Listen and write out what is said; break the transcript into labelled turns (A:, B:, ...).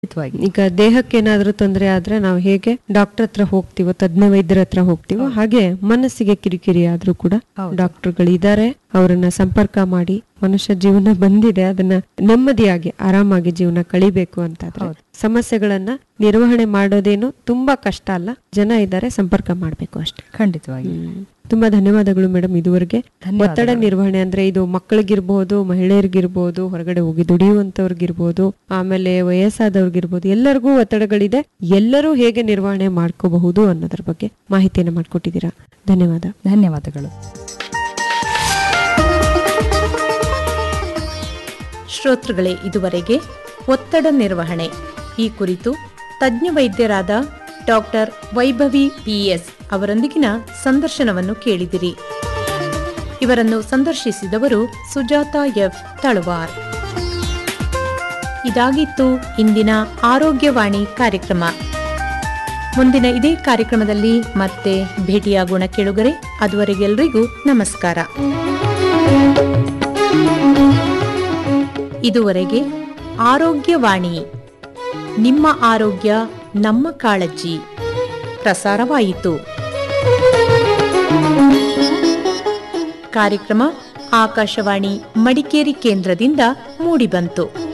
A: ಈಗ ದೇಹಕ್ಕೆ ಏನಾದ್ರೂ ತೊಂದರೆ ಆದ್ರೆ ನಾವು ಹೇಗೆ ಡಾಕ್ಟರ್ ಹತ್ರ ಹೋಗ್ತೀವೋ, ತಜ್ಞ ವೈದ್ಯರ ಹತ್ರ ಹೋಗ್ತೀವೋ, ಹಾಗೆ ಮನಸ್ಸಿಗೆ ಕಿರಿಕಿರಿ ಆದ್ರೂ ಕೂಡ ಡಾಕ್ಟರ್ಗಳಿದ್ದಾರೆ. ಅವರನ್ನ ಸಂಪರ್ಕ ಮಾಡಿ, ಮನುಷ್ಯ ಜೀವನ ಬಂದಿದೆ, ಅದನ್ನ ನೆಮ್ಮದಿಯಾಗಿ ಆರಾಮಾಗಿ ಜೀವನ ಕಳಿಬೇಕು ಅಂತಾದ್ರೆ ಸಮಸ್ಯೆಗಳನ್ನ ನಿರ್ವಹಣೆ ಮಾಡೋದೇನು ತುಂಬಾ ಕಷ್ಟ ಅಲ್ಲ. ಜನ ಇದ್ದಾರೆ, ಸಂಪರ್ಕ ಮಾಡ್ಬೇಕು ಅಷ್ಟೇ.
B: ಖಂಡಿತವಾಗಿ.
A: ತುಂಬಾ ಧನ್ಯವಾದಗಳು ಮೇಡಮ್. ಇದುವರೆಗೆ ಒತ್ತಡ ನಿರ್ವಹಣೆ ಅಂದ್ರೆ ಇದು ಮಕ್ಕಳಿಗಿರ್ಬಹುದು, ಮಹಿಳೆಯರಿಗಿರ್ಬಹುದು, ಹೊರಗಡೆ ಹೋಗಿ ದುಡಿಯುವಂತವ್ರಿಗಿರ್ಬಹುದು, ಆಮೇಲೆ ವಯಸ್ಸಾದವ್ರಿಗಿರ್ಬಹುದು, ಎಲ್ಲರಿಗೂ ಒತ್ತಡಗಳಿದೆ. ಎಲ್ಲರೂ ಹೇಗೆ ನಿರ್ವಹಣೆ ಮಾಡ್ಕೋಬಹುದು ಅನ್ನೋದ್ರ ಬಗ್ಗೆ ಮಾಹಿತಿಯನ್ನು ಮಾಡ್ಕೊಟ್ಟಿದ್ದೀರಾ. ಧನ್ಯವಾದ.
B: ಧನ್ಯವಾದಗಳು.
C: ಶ್ರೋತೃಗಳೇ, ಇದುವರೆಗೆ ಒತ್ತಡ ನಿರ್ವಹಣೆ ಈ ಕುರಿತು ತಜ್ಞ ವೈದ್ಯರಾದ ಡಾಕ್ಟರ್ ವೈಭವಿ PS ಅವರೊಂದಿಗಿನ ಸಂದರ್ಶನವನ್ನು ಕೇಳಿದಿರಿ. ಇವರನ್ನು ಸಂದರ್ಶಿಸಿದವರು ಸುಜಾತ F ತಳವಾರ್. ಇದಾಗಿತ್ತು ಇಂದಿನ ಆರೋಗ್ಯವಾಣಿ ಕಾರ್ಯಕ್ರಮ. ಮುಂದಿನ ಇದೇ ಕಾರ್ಯಕ್ರಮದಲ್ಲಿ ಮತ್ತೆ ಭೇಟಿಯಾಗೋಣ ಕೇಳುಗರೆ. ಅದುವರೆಗೆಲ್ಲರಿಗೂ ನಮಸ್ಕಾರ. ಇದುವರೆಗೆ ಆರೋಗ್ಯವಾಣಿ, ನಿಮ್ಮ ಆರೋಗ್ಯ ನಮ್ಮ ಕಾಳಜಿ ಪ್ರಸಾರವಾಯಿತು. ಕಾರ್ಯಕ್ರಮ ಆಕಾಶವಾಣಿ ಮಡಿಕೇರಿ ಕೇಂದ್ರದಿಂದ ಮೂಡಿಬಂತು.